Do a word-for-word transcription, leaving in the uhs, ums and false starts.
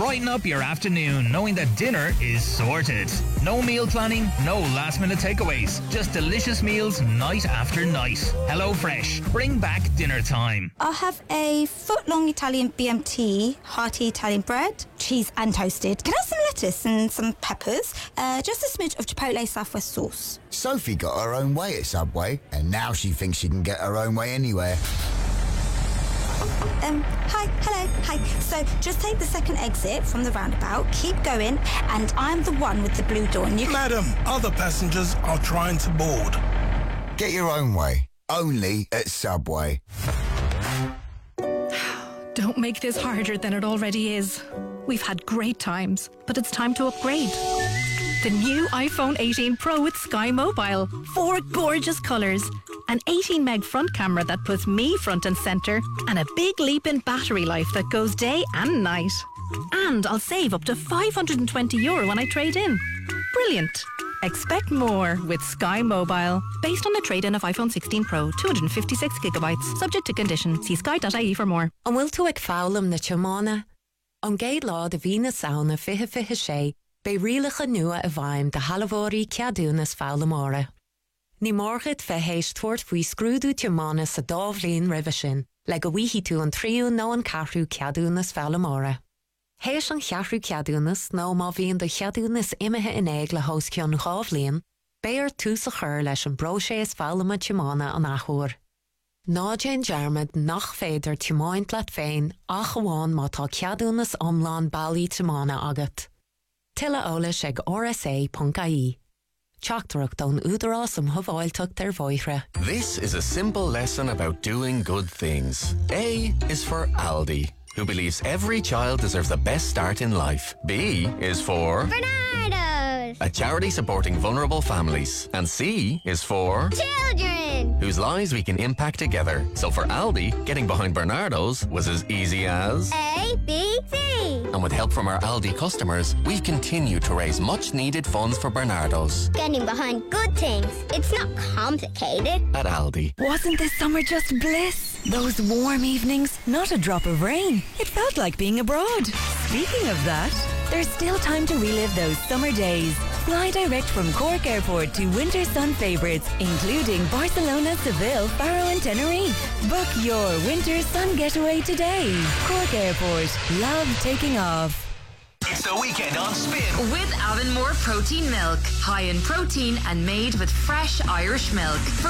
Brighten up your afternoon knowing that dinner is sorted. No meal planning, no last minute takeaways. Just delicious meals night after night. HelloFresh. Bring back dinner time. I'll have a foot-long Italian B M T, hearty Italian bread, cheese and toasted. Can I have some lettuce and some peppers? Uh, just a smidge of Chipotle Southwest sauce. Sophie got her own way at Subway, and now she thinks she can get her own way anywhere. Um, hi, hello, hi. So just take the second exit from the roundabout, keep going, and I'm the one with the blue door. And you can... Madam, other passengers are trying to board. Get your own way. Only at Subway. Don't make this harder than it already is. We've had great times, but it's time to upgrade. The new iPhone eighteen Pro with Sky Mobile. Four gorgeous colours. An eighteen meg front camera that puts me front and centre. And a big leap in battery life that goes day and night. And I'll save up to five hundred twenty euro when I trade in. Brilliant. Expect more with Sky Mobile. Based on the trade-in of iPhone sixteen Pro, two hundred fifty-six gigabytes. Subject to condition. See sky dot I E for more. An bhfuil tú ag fálam na tiomána? An géad lá de bhí na saona fiche fiche sé, bei rialacha nua a bhaim de halavórí ceadúnas fálamóra. Ní mórgad fe héist tuairt faoi scrúdú tiomána sa dábhlíon ribhe sin, le go bhíhí tú an tríú nó an cathrú ceadúnas fálamóra. Héis an cheathrú ceadúnas nó má bhíon do cheadúnas imethe in éig le hós ceann gábhlíon, béir tú sa chur leis an bróséis fálama tiomána an achúr. Ná Jane Jarmad nach féidir tiomáint leat féin ach amháin má tá ceadúnas omláin bailí tiomána agat. Tilla ólas ag R S A dot I E. Teachtarach don údarás am thuháilteach tar bhoithre. This is a simple lesson about doing good things. A is for Aldi, who believes every child deserves the best start in life. B is for Bernardo's, a charity supporting vulnerable families. And C is for children, whose lives we can impact together. So for Aldi, getting behind Bernardo's was as easy as A, B, C. And with help from our Aldi customers, we continue to raise much needed funds for Bernardo's. Getting behind good things. It's not complicated. At Aldi. Wasn't this summer just bliss? Those warm evenings, not a drop of rain. It felt like being abroad. Speaking of that, there's still time to relive those summer days. Fly direct from Cork Airport to winter sun favourites, including Barcelona, Seville, Faro and Tenerife. Book your winter sun getaway today. Cork Airport. Love taking off. It's the weekend on Spin. With Avonmore Protein Milk. High in protein and made with fresh Irish milk. For